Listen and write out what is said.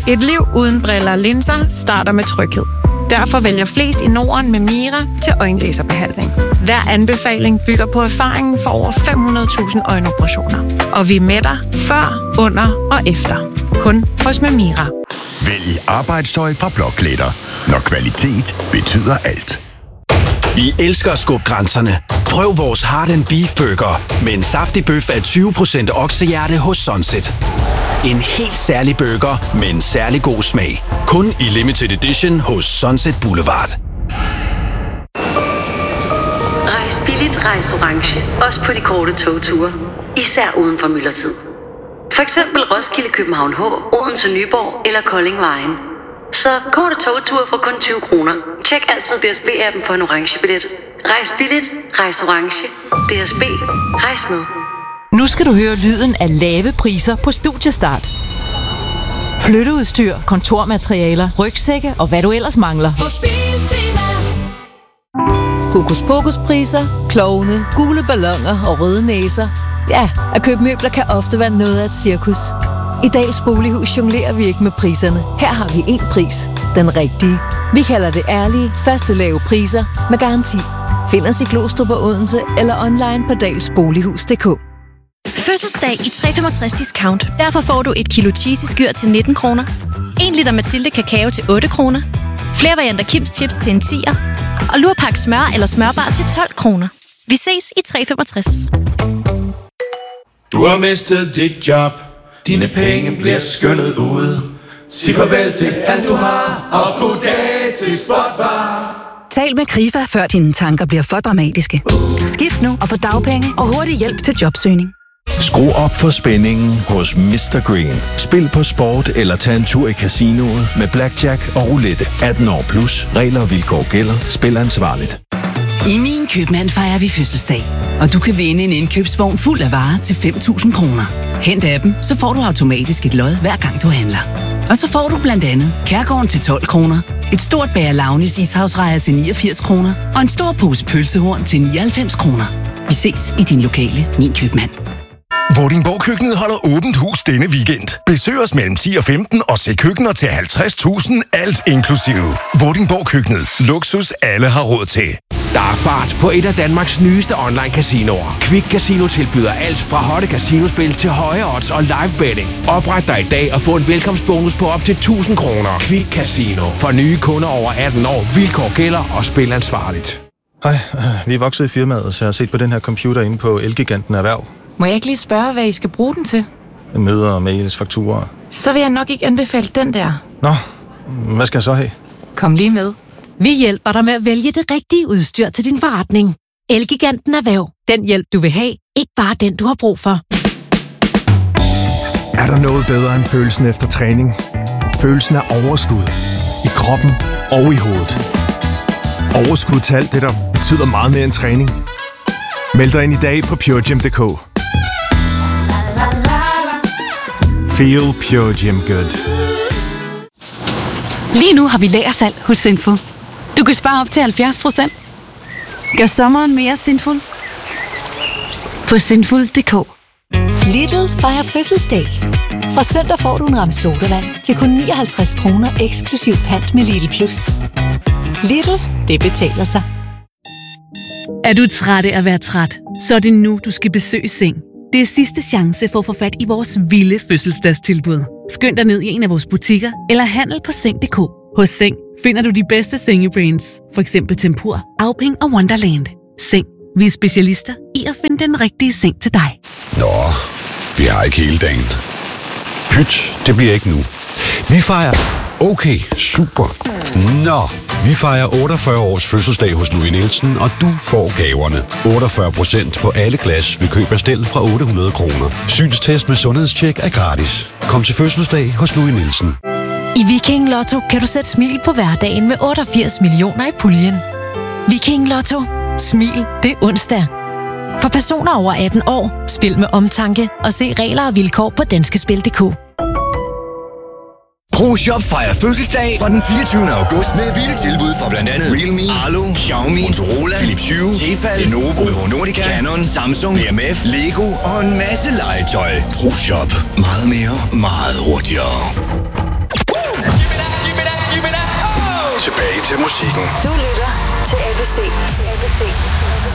Et liv uden briller og linser starter med tryghed. Derfor vælger flest i Norden med Mira til øjenlaserbehandling. Hver anbefaling bygger på erfaringen for over 500.000 øjenoperationer. Og vi er med dig før, under og efter. Kun hos Mira. Vælg arbejdstøj fra Blåklæder, når kvalitet betyder alt. Vi elsker at skubbe grænserne. Prøv vores Heart & Beef Burger med en saftig bøf af 20% oksehjerte hos Sunset. En helt særlig burger med en særlig god smag. Kun i limited edition hos Sunset Boulevard. Rejs billigt, rejs orange. Også på de korte togture. Især uden for myldretid. For eksempel Roskilde, København H, Odense, Nyborg eller Kolding Vejen. Så korte togture for kun 20 kroner. Tjek altid DSB-appen for en orange billet. Rejs billigt, rejs orange. DSB, rejs med. Nu skal du høre lyden af lave priser på Studiestart. Flytteudstyr, kontormaterialer, rygsække og hvad du ellers mangler. Hokus pokus priser, klovne, gule balloner og røde næser. Ja, at købe møbler kan ofte være noget af et cirkus. I Dals Bolighus jonglerer vi ikke med priserne. Her har vi én pris. Den rigtige. Vi kalder det ærlige, faste lave priser med garanti. Find os i Glostrup og Odense eller online på dalsbolighus.dk. Fødselsdag i 365 discount. Derfor får du et kilo cheesy skyr til 19 kroner. 1 liter Mathilde kakao til 8 kroner. Flere varianter Kims chips til en 10'er. Og lurpak smør eller smørbar til 12 kroner. Vi ses i 365. Du har mistet dit job. Dine penge bliver skyllet ud. Sig farvel til alt du har. Og goddag til Spotbar. Tal med Krifa, før dine tanker bliver for dramatiske. Skift nu og få dagpenge og hurtig hjælp til jobsøgning. Skru op for spændingen hos Mr. Green. Spil på sport eller tag en tur i casinoet med blackjack og roulette. 18 år plus. Regler og vilkår gælder. Spil ansvarligt. I Min Købmand fejrer vi fødselsdag, og du kan vinde en indkøbsvogn fuld af varer til 5.000 kroner. Hent appen, så får du automatisk et lod hver gang du handler. Og så får du blandt andet Kærgården til 12 kroner, et stort bager Launis ishavsrejer til 89 kroner og en stor pose pølsehorn til 99 kroner. Vi ses i din lokale Min Købmand. Vordingborg-køkkenet holder åbent hus denne weekend. Besøg os mellem 10 og 15 og se køkkener til 50.000, alt inklusive. Vordingborg-køkkenet. Luksus alle har råd til. Der er fart på et af Danmarks nyeste online-casinoer. Quick Casino tilbyder alt fra hotte casinospil til høje odds og live betting. Opret dig i dag og få en velkomstbonus på op til 1.000 kroner. Quick Casino. For nye kunder over 18 år. Vilkår gælder og spil ansvarligt. Hej, vi er vokset i firmaet, så jeg har set på den her computer inde på Elgiganten Erhverv. Må jeg ikke lige spørge, hvad I skal bruge den til? Møder, mails, fakturer. Så vil jeg nok ikke anbefale den der. Nå, hvad skal jeg så have? Kom lige med. Vi hjælper dig med at vælge det rigtige udstyr til din forretning. Elgiganten Erhverv. Den hjælp, du vil have. Ikke bare den, du har brug for. Er der noget bedre end følelsen efter træning? Følelsen af overskud. I kroppen og i hovedet. Overskud til alt det, der betyder meget mere end træning. Meld dig ind i dag på PureGym.dk. Feel Pure Gym Good. Lige nu har vi lagersalg hos Sinful. Du kan spare op til 70%. Gør sommeren mere sinful på sinful.dk. Lidl fejrer fødselsdag. Fra søndag får du en ramme sodavand til kun 59 kroner eksklusiv pant med Lidl Plus. Lidl, det betaler sig. Er du træt af at være træt, så er det nu, du skal besøge Seng. Det er sidste chance for at få fat i vores vilde fødselsdagstilbud. Skynd dig ned i en af vores butikker eller handel på Seng.dk. Hos Seng finder du de bedste sengebrands, for eksempel Tempur, Auping og Wonderland. Seng. Vi er specialister i at finde den rigtige seng til dig. Nå, vi har ikke hele dagen. Pyt, det bliver ikke nu. Vi fejrer... Okay, super. Nå, vi fejrer 48 års fødselsdag hos Louis Nielsen, og du får gaverne. 48% på alle glas ved køb af stel fra 800 kroner. Synstest med sundhedstjek er gratis. Kom til fødselsdag hos Louis Nielsen. I Viking Lotto kan du sætte smil på hverdagen med 88 millioner i puljen. Viking Lotto. Smil, det er onsdag. For personer over 18 år, spil med omtanke og se regler og vilkår på danskespil.dk. ProShop fejrer fødselsdag fra den 24. august med vilde tilbud fra blandt andet Realme, Arlo, Xiaomi, Motorola, Philips Hue, Tefal, Lenovo, BH Nordica, Canon, Samsung, BMF, Lego og en masse legetøj. ProShop. Meget mere, meget hurtigere. til musikken. Du lytter til ABC.